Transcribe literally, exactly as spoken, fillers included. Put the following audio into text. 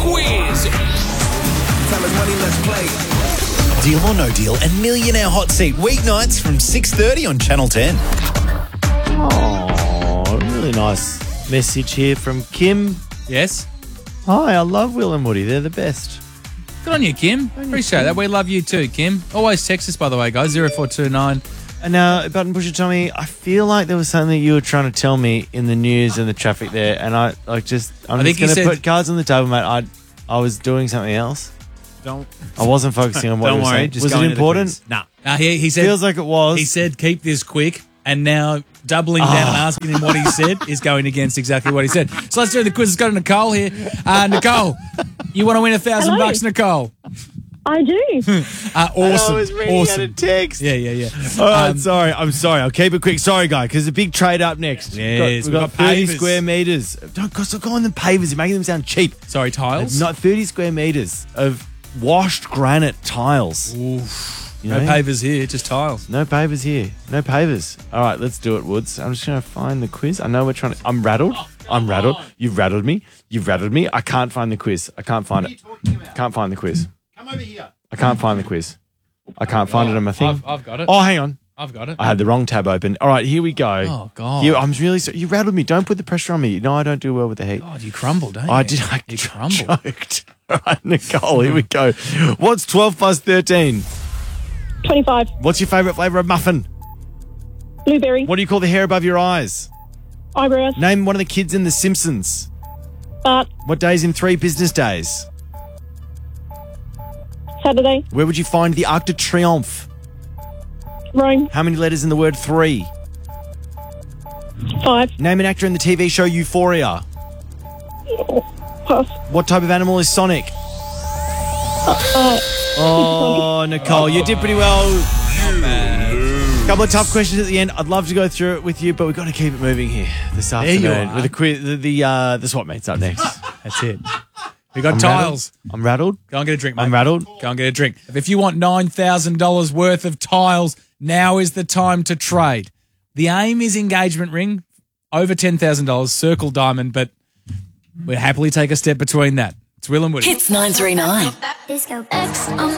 quiz. Time is money, let's play. Deal or No Deal and Millionaire Hot Seat weeknights from six thirty on Channel ten. Oh, really nice message here from Kim. Yes. Hi, I love Will and Woody. They're the best. Good on you, Kim. Appreciate that. We love you too, Kim. Always text us, by the way, guys. zero four two nine. And now, Button Pusher Tommy, I feel like there was something you were trying to tell me in the news and the traffic there, and I like just I'm I think just he going to said- put cards on the table, mate. I I was doing something else. Don't. I wasn't focusing on what Don't you were worry. saying. Just Was go it into the important? quiz. Nah. Uh, he, he said, Feels like it was. he said, keep this quick. And now doubling down and asking him what he said is going against exactly what he said. So let's do the quiz. Let's go to Nicole here. Uh, Nicole, you want to win a thousand Hello. bucks, Nicole? I do. Uh, awesome. I was reading awesome. out a text. Yeah, yeah, yeah. All right, Um, sorry. I'm sorry. I'll keep it quick. Sorry, guy, because the big trade up next. Yes, we've got, we've we've got got thirty pavers. square meters. Don't go, stop going the pavers. You're making them sound cheap. Sorry, tiles? Not thirty square meters of washed granite tiles. Oof. You No know? pavers here, just tiles. No pavers here. No pavers. All right, let's do it, Woods. I'm just going to find the quiz. I know we're trying to. I'm rattled. I'm rattled. You've rattled me. You've rattled me. I can't find the quiz. I can't find it. Can't find the quiz. Come over here. I can't find the quiz. I can't find it on my thing. I've, I've got it. Oh, hang on. I've got it. I had the wrong tab open. All right, here we go. Oh, God. Here, I'm really sorry. You rattled me. Don't put the pressure on me. No, I don't do well with the heat. God, you crumbled, don't you? I did. I You ch- crumbled. choked. All right, Nicole, here we go. What's twelve plus thirteen? twenty-five. What's your favourite flavour of muffin? Blueberry. What do you call the hair above your eyes? Eyebrows. Name one of the kids in The Simpsons. Bart. What day's in three business days? Saturday. Where would you find the Arc de Triomphe? Rome. How many letters in the word three? Five. Name an actor in the T V show Euphoria. Pass. What type of animal is Sonic? Uh, Oh, Nicole, you did pretty well. Couple of tough questions at the end. I'd love to go through it with you, but we've got to keep it moving here this you afternoon. are. With the quiz, the the, uh, the swap meets up next. That's it. We got I'm tiles. rattled. I'm rattled. Go and get a drink, mate. I'm rattled. Go and get a drink. If you want nine thousand dollars worth of tiles, now is the time to trade. The aim is engagement ring, over ten thousand dollars, circle diamond, but we'll happily take a step between that. It's Will and Woody. Hits nine three nine. Disco X.